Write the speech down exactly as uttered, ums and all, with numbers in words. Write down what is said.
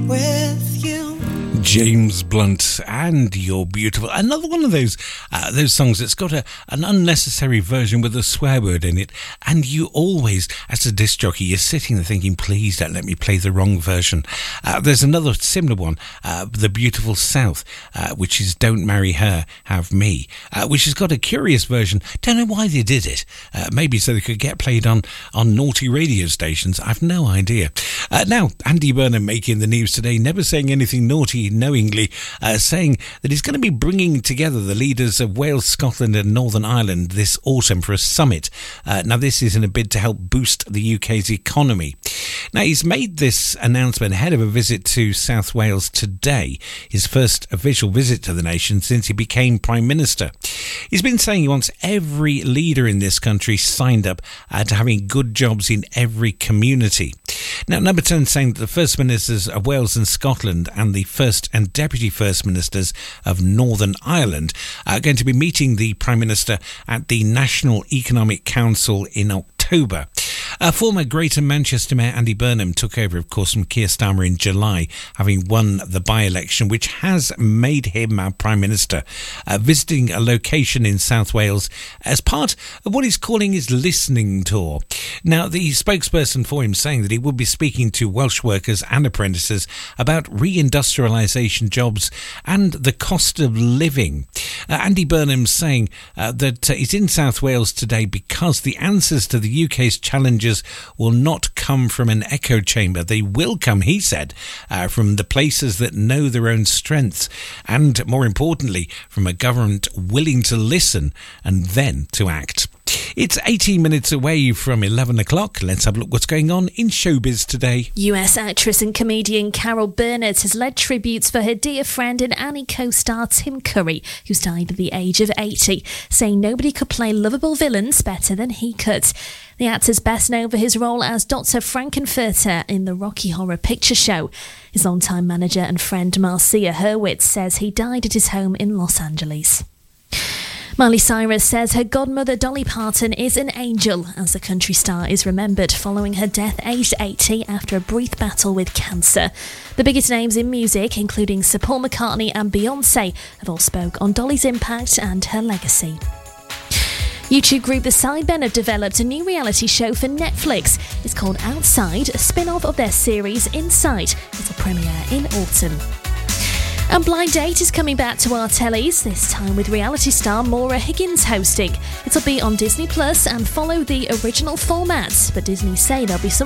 with you. James Blunt and You're Beautiful. Another one of those uh, those songs that's got a, an unnecessary version with a swear word in it, and you always, as a disc jockey, you're sitting there thinking, please don't let me play the wrong version. Uh, there's another similar one, uh, The Beautiful South, uh, which is Don't Marry Her, Have Me, uh, which has got a curious version. Don't know why they did it. Uh, maybe so they could get played on, on naughty radio stations. I've no idea. Uh, now, Andy Burnham making the news today, never saying anything naughty knowingly, uh, saying that he's going to be bringing together the leaders of Wales, Scotland and Northern Ireland this autumn for a summit. Uh, now, this is in a bid to help boost the U K's economy. Now, he's made this announcement ahead of a visit to South Wales today, his first official visit to the nation since he became Prime Minister. He's been saying he wants every leader in this country signed up uh, to having good jobs in every community. Now, Number ten saying that the First Ministers of Wales and Scotland and the First and Deputy First Ministers of Northern Ireland are going to be meeting the Prime Minister at the National Economic Council in October. Uh, former Greater Manchester Mayor Andy Burnham took over, of course, from Keir Starmer in July, having won the by-election, which has made him our Prime Minister, uh, visiting a location in South Wales as part of what he's calling his listening tour. Now, the spokesperson for him saying that he would be speaking to Welsh workers and apprentices about reindustrialisation jobs and the cost of living. Uh, Andy Burnham saying uh, that uh, he's in South Wales today because the answers to the U K's challenges will not come from an echo chamber. They will come, he said, uh, from the places that know their own strengths and, more importantly, from a government willing to listen and then to act. It's eighteen minutes away from eleven o'clock. Let's have a look what's going on in showbiz today. U S actress and comedian Carol Burnett has led tributes for her dear friend and Annie co-star Tim Curry, who's died at the age of eighty, saying nobody could play lovable villains better than he could. The actor's best known for his role as Doctor Frankenfurter in the Rocky Horror Picture Show. His longtime manager and friend Marcia Hurwitz says he died at his home in Los Angeles. Miley Cyrus says her godmother Dolly Parton is an angel as the country star is remembered following her death aged eighty after a brief battle with cancer. The biggest names in music, including Sir Paul McCartney and Beyoncé, have all spoke on Dolly's impact and her legacy. YouTube group The Sidemen have developed a new reality show for Netflix. It's called Outside, a spin-off of their series Inside. It'll premiere in autumn. And Blind Date is coming back to our tellies, this time with reality star Maura Higgins hosting. It'll be on Disney Plus and follow the original format, but Disney say there'll be some